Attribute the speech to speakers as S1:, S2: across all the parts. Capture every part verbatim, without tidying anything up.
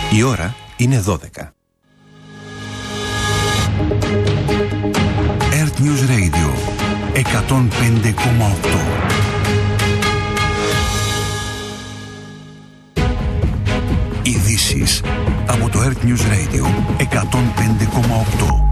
S1: Η ώρα είναι δώδεκα. Earth News Radio εκατόν πέντε κόμμα οκτώ. Ειδήσεις από το Earth News Radio εκατόν πέντε κόμμα οκτώ.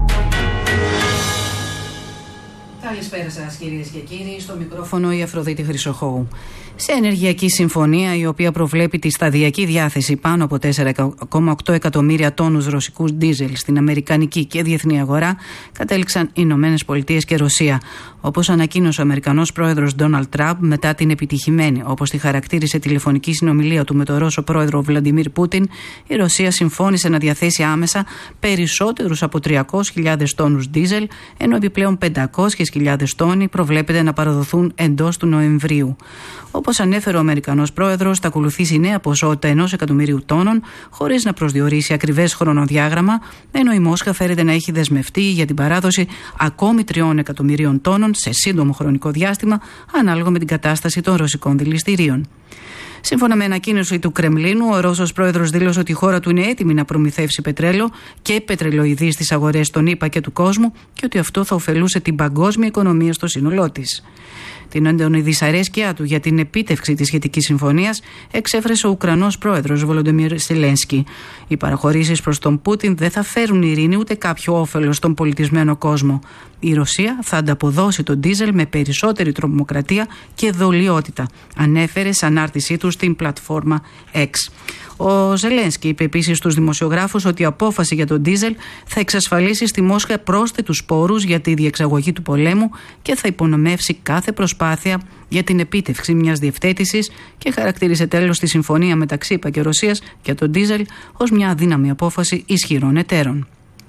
S2: Καλησπέρα σας κυρίες και κύριοι, στο μικρόφωνο η Αφροδίτη Χρυσοχώου. Σε ενεργειακή συμφωνία, η οποία προβλέπει τη σταδιακή διάθεση πάνω από τέσσερα κόμμα οκτώ εκατομμύρια τόνους ρωσικού ντίζελ στην αμερικανική και διεθνή αγορά, κατέληξαν οι Ηνωμένες Πολιτείες και Ρωσία. Όπως ανακοίνωσε ο Αμερικανός πρόεδρος Ντόναλντ Τραμπ μετά την επιτυχημένη, όπως τη χαρακτήρισε, τηλεφωνική συνομιλία του με τον Ρώσο πρόεδρο Βλαντιμίρ Πούτιν, η Ρωσία συμφώνησε να διαθέσει άμεσα περισσότερους από τριακόσιες χιλιάδες τόνους ντίζελ, ενώ επιπλέον πεντακόσιες χιλιάδες τόνοι προβλέπεται να παραδοθούν εντός του Νοεμβρίου. Όπως ανέφερε ο Αμερικανός πρόεδρος, θα ακολουθήσει νέα ποσότητα ενός εκατομμυρίου τόνων, χωρίς να προσδιορίσει ακριβές χρονοδιάγραμμα, ενώ η Μόσχα φέρεται να έχει δεσμευτεί για την παράδοση ακόμη τριών εκατομμυρίων τόνων σε σύντομο χρονικό διάστημα, ανάλογα με την κατάσταση των ρωσικών δηληστηρίων. Σύμφωνα με ανακοίνωση του Κρεμλίνου, ο Ρώσος πρόεδρος δήλωσε ότι η χώρα του είναι έτοιμη να προμηθεύσει πετρέλαιο και πετρελοειδή στις αγορές των ΗΠΑ και του κόσμου και ότι αυτό θα ωφελούσε την παγκόσμια οικονομία στο σύνολό της. Την έντονη δυσαρέσκειά του για την επίτευξη της σχετικής συμφωνίας εξέφρασε ο Ουκρανός πρόεδρος Βολοντιμίρ Ζελένσκι. Οι παραχωρήσεις προς τον Πούτιν δεν θα φέρουν ειρήνη ούτε κάποιο όφελος στον πολιτισμένο κόσμο. Η Ρωσία θα ανταποδώσει τον ντίζελ με περισσότερη τρομοκρατία και δολιότητα, ανέφερε σε ανάρτησή του στην πλατφόρμα X. Ο Ζελένσκι είπε επίσης στους δημοσιογράφους ότι η απόφαση για τον ντίζελ θα εξασφαλίσει στη Μόσχα πρόσθετους πόρους για τη διεξαγωγή του πολέμου και θα υπονομεύσει κάθε προσπάθεια για την επίτευξη μιας διευθέτησης και χαρακτήρισε τέλος τη συμφωνία μεταξύ ΗΠΑ και Ρωσίας για τον ντίζελ ως μια αδύναμη απόφαση ισχυρών εταίρων.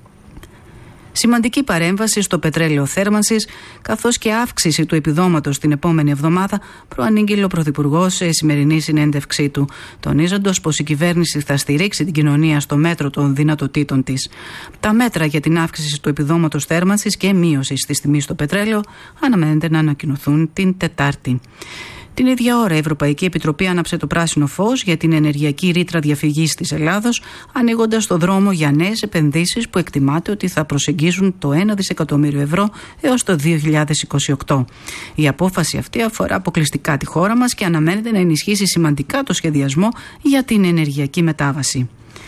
S2: Σημαντική παρέμβαση στο πετρέλαιο θέρμανσης, καθώς και αύξηση του επιδόματος την επόμενη εβδομάδα, προανήγγειλε ο Πρωθυπουργός σε σημερινή συνέντευξή του, τονίζοντας πως η κυβέρνηση θα στηρίξει την κοινωνία στο μέτρο των δυνατοτήτων της. Τα μέτρα για την αύξηση του επιδόματος θέρμανσης και μείωση της τιμής στο πετρέλαιο αναμένεται να ανακοινωθούν την Τετάρτη. Την ίδια ώρα η Ευρωπαϊκή Επιτροπή άναψε το πράσινο φως για την ενεργειακή ρήτρα διαφυγής της Ελλάδος, ανοίγοντας το δρόμο για νέες επενδύσεις που εκτιμάται ότι θα προσεγγίσουν το ένα δισεκατομμύριο ευρώ έως το δύο χιλιάδες είκοσι οκτώ. Η απόφαση αυτή αφορά αποκλειστικά τη χώρα μας και αναμένεται να ενισχύσει σημαντικά το σχεδιασμό για την ενεργειακή μετάβαση.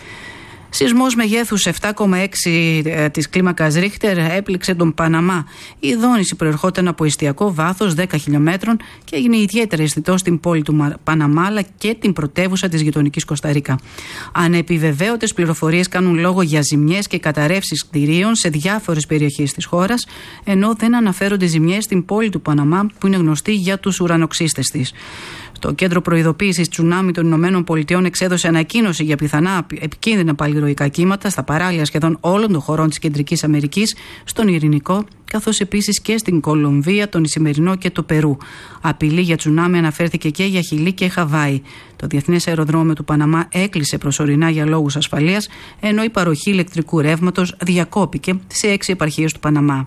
S2: Σεισμός μεγέθους επτά κόμμα έξι ε, της κλίμακας Ρίχτερ έπληξε τον Παναμά. Η δόνηση προερχόταν από εστιακό βάθος δέκα χιλιόμετρων και έγινε ιδιαίτερα αισθητό στην πόλη του Παναμά αλλά και την πρωτεύουσα της γειτονικής Κοσταρίκα. Ανεπιβεβαίωτες πληροφορίες κάνουν λόγο για ζημιές και καταρρεύσεις κτηρίων σε διάφορες περιοχές της χώρας, ενώ δεν αναφέρονται ζημιές στην πόλη του Παναμά που είναι γνωστή για τους ουρανοξύστες της. Το Κέντρο Προειδοποίησης Τσουνάμι των Ηνωμένων Πολιτειών εξέδωσε ανακοίνωση για πιθανά επικίνδυνα παλιροϊκά κύματα στα παράλια σχεδόν όλων των χωρών της Κεντρικής Αμερικής, στον Ειρηνικό, καθώς επίσης και στην Κολομβία, τον Ισημερινό και το Περού. Απειλή για τσουνάμι αναφέρθηκε και για Χιλή και Χαβάη. Το Διεθνές Αεροδρόμιο του Παναμά έκλεισε προσωρινά για λόγους ασφαλείας, ενώ η παροχή ηλεκτρικού ρεύματος διακόπηκε σε έξι επαρχίες του Παναμά.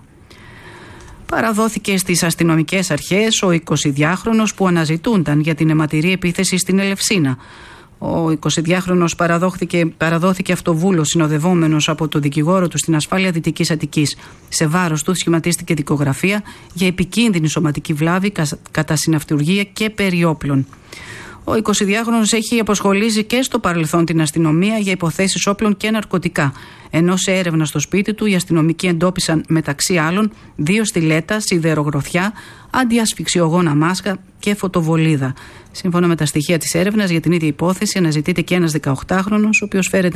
S2: Παραδόθηκε στις αστυνομικές αρχές ο εικοσιδυάχρονος που αναζητούνταν για την αιματηρή επίθεση στην Ελευσίνα. Ο εικοσιδυάχρονος παραδόθηκε, παραδόθηκε αυτοβούλος συνοδευόμενος από τον δικηγόρο του στην ασφάλεια Δυτικής Αττικής. Σε βάρος του σχηματίστηκε δικογραφία για επικίνδυνη σωματική βλάβη κατά συναυτουργία και περί όπλων. Ο εικοσιδυάχρονος έχει απασχολήσει και στο παρελθόν την αστυνομία για υποθέσεις όπλων και ναρκωτικά. Ενώ σε έρευνα στο σπίτι του οι αστυνομικοί εντόπισαν μεταξύ άλλων δύο στιλέτα, σιδερογροθιά, αντιασφυξιογόνα μάσκα και φωτοβολίδα. Σύμφωνα με τα στοιχεία της έρευνας για την ίδια υπόθεση, αναζητείται και ένας δεκαοκτάχρονος, ο οποίος φέρεται